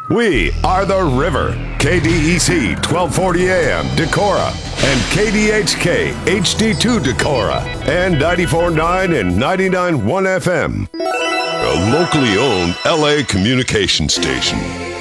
We are the River, KDEC 1240 AM Decorah, and KDHK HD2 Decorah, and 94.9 and 99.1 FM. A locally owned LA communication station.